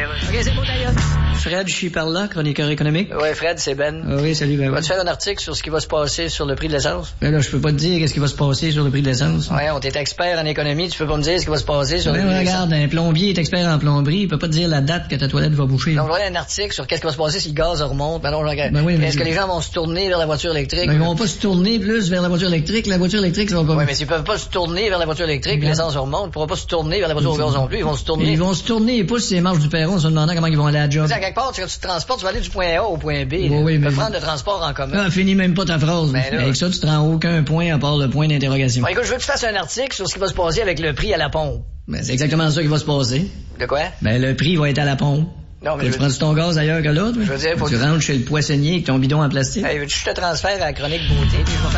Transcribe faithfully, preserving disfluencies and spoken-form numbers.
OK, c'est bon, d'ailleurs. Fred, je suis par là, chroniqueur économique. Ouais, Fred, c'est Ben. Ah oui, salut, Ben. Vas-tu faire un article sur ce qui va se passer sur le prix de l'essence? Ben là, je peux pas te dire qu'est-ce qui va se passer sur le prix de l'essence. Ouais, on t'est expert en économie, tu peux pas me dire ce qui va se passer sur ben, le prix de l'essence. Regarde, un plombier est expert en plomberie, il peut pas te dire la date que ta toilette va boucher. Donc, voilà un article sur qu'est-ce qui va se passer si le gaz remonte. Ben non, je regarde. Ben oui, mais... Est-ce que les gens vont se tourner vers la voiture électrique? Ben, ils vont pas se tourner plus vers la voiture électrique. La voiture électrique, ça va pas... Oui, mais s'ils peuvent pas se tourner vers la voiture électrique, ben... l'essence remonte, ils pourront pas se tourner vers la voiture au gaz non plus, ils vont se tourner. Ils vont se tourner et poussent ces marches du perron en se demandant comment ils vont aller à la job. Tu sais, à quelque part, quand tu te transportes, tu vas aller du point A au point B. Oui, oui, tu mais... peux prendre le transport en commun. Ah, finis même pas ta phrase. Ben là... Avec ça, tu te rends aucun point à part le point d'interrogation. Bon, écoute, je veux que tu fasses un article sur ce qui va se passer avec le prix à la pompe. Ben, c'est exactement ça qui va se passer. De quoi? Ben, le prix va être à la pompe. Non, mais tu je prends veux... ton gaz ailleurs que là, Je veux dire, faut tu que... rentres chez le poissonnier avec ton bidon en plastique. Hey, veux-tu que je te transfère à la chronique beauté?